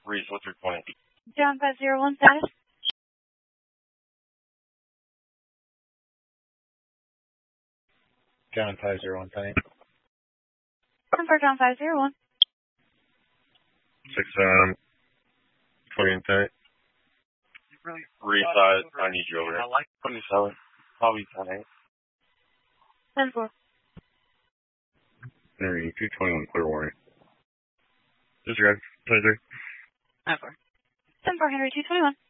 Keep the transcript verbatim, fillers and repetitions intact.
Reese, what's your twenty? John five zero one status. John five zero one twenty. Confirm John five zero one. Six um twenty and ten. Reese, I, I need you over there. What are you selling? Probably ten eight. ten four. Henry, two twenty-one, clear warning. Disregard, twenty-three. ten four. ten four, Henry, two twenty-one.